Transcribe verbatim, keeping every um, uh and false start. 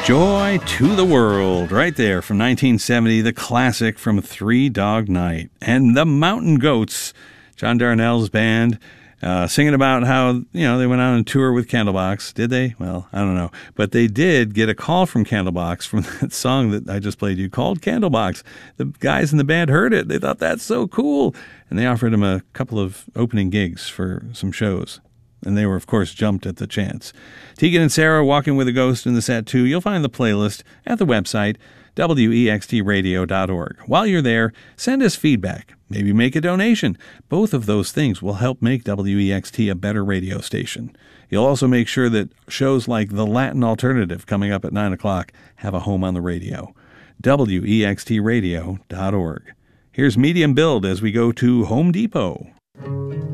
Joy to the World, right there from nineteen seventy, the classic from Three Dog Night. And the Mountain Goats, John Darnielle's band, uh, singing about how, you know, they went on a tour with Candlebox. Did they? Well, I don't know. But they did get a call from Candlebox from that song that I just played you called Candlebox. The guys in the band heard it. They thought that's so cool. And they offered him a couple of opening gigs for some shows. And they were, of course, jumped at the chance. Tegan and Sarah walking with a ghost in the set, too. You'll find the playlist at the website, W E X T radio dot org. While you're there, send us feedback. Maybe make a donation. Both of those things will help make W E X T a better radio station. You'll also make sure that shows like The Latin Alternative coming up at nine o'clock have a home on the radio. W E X T radio dot org. Here's Medium Build as we go to Home Depot.